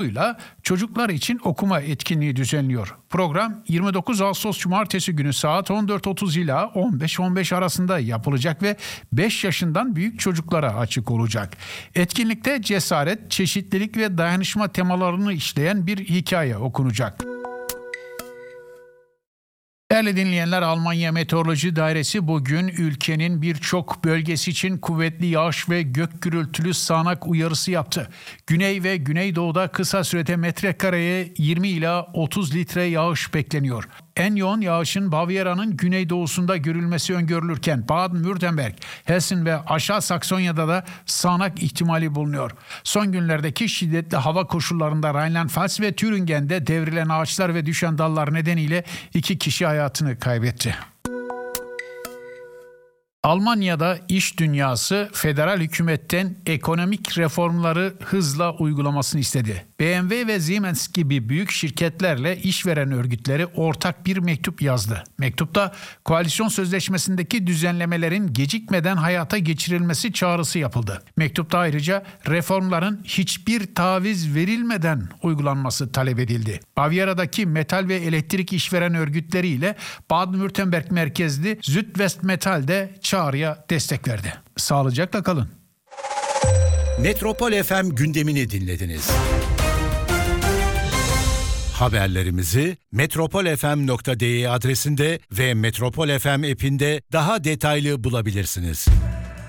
çocuklar için okuma etkinliği düzenliyor. Program 29 Ağustos Cumartesi günü saat 14.30 ila 15.15 arasında yapılacak ve 5 yaşından büyük çocuklara açık olacak. Etkinlikte cesaret, çeşitlilik ve dayanışma temalarını işleyen bir hikaye okunacak. Değerli dinleyenler, Almanya Meteoroloji Dairesi bugün ülkenin birçok bölgesi için kuvvetli yağış ve gök gürültülü sağanak uyarısı yaptı. Güney ve güneydoğuda kısa sürede metrekareye 20 ila 30 litre yağış bekleniyor. En yoğun yağışın Bavyera'nın güneydoğusunda görülmesi öngörülürken Baden-Württemberg, Hessen ve Aşağı Saksonya'da da sağanak ihtimali bulunuyor. Son günlerdeki şiddetli hava koşullarında Rheinland-Pfalz ve Thüringen'de devrilen ağaçlar ve düşen dallar nedeniyle 2 kişi hayatını kaybetti. Almanya'da iş dünyası federal hükümetten ekonomik reformları hızla uygulamasını istedi. BMW ve Siemens gibi büyük şirketlerle işveren örgütleri ortak bir mektup yazdı. Mektupta koalisyon sözleşmesindeki düzenlemelerin gecikmeden hayata geçirilmesi çağrısı yapıldı. Mektupta ayrıca reformların hiçbir taviz verilmeden uygulanması talep edildi. Bavyera'daki metal ve elektrik işveren örgütleriyle Baden-Württemberg merkezli Südwestmetall de çağrıya destek verdi. Sağlıcakla kalın. Metropol FM gündemini dinlediniz. Haberlerimizi metropolfm.de adresinde ve Metropol FM app'inde daha detaylı bulabilirsiniz.